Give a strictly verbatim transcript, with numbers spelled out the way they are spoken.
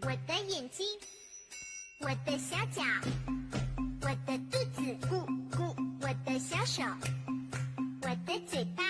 我的眼睛，我的小脚，我的肚子，咕咕，我的小手，我的嘴巴。